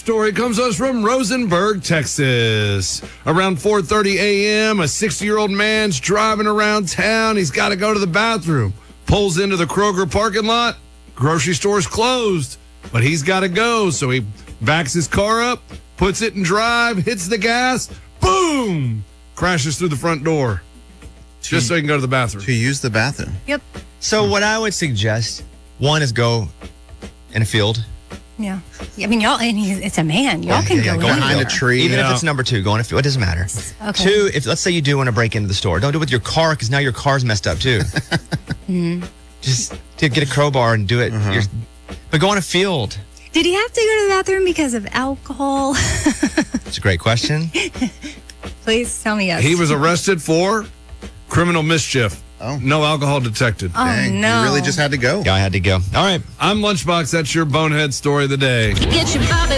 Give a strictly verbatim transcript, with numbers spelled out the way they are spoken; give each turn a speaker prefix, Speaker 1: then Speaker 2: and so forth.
Speaker 1: story comes to us from Rosenberg, Texas. Around four thirty a.m., a sixty-year-old man's driving around town. He's got to go to the bathroom. Pulls into the Kroger parking lot. Grocery store's closed, but he's got to go. So he backs his car up, puts it in drive, hits the gas, boom, crashes through the front door. Just so he can go to the bathroom.
Speaker 2: To use the bathroom.
Speaker 3: Yep.
Speaker 4: So what I would suggest, one is go in a field.
Speaker 3: Yeah. I mean, y'all, and he's, it's a man. Y'all can
Speaker 4: yeah,
Speaker 3: go,
Speaker 4: go
Speaker 3: anywhere.
Speaker 2: Behind a tree.
Speaker 4: Even
Speaker 1: Yeah.
Speaker 4: if it's number two, go in a field. It doesn't matter.
Speaker 3: Okay.
Speaker 4: Two, if let's say you do want to break into the store, don't do it with your car because now your car's messed up too.
Speaker 3: Mm-hmm.
Speaker 4: Just to get a crowbar and do it.
Speaker 2: Uh-huh.
Speaker 4: You're- but go on a field.
Speaker 3: Did he have to go to the bathroom because of alcohol?
Speaker 4: It's a great question.
Speaker 3: Please tell me yes.
Speaker 1: He was arrested for criminal mischief.
Speaker 2: Oh.
Speaker 1: No alcohol detected.
Speaker 3: Oh,
Speaker 2: Dang,
Speaker 3: no.
Speaker 2: You really just had to go.
Speaker 4: Guy had to go. All right.
Speaker 1: I'm Lunchbox. That's your bonehead story of the day.
Speaker 5: Get your Bobby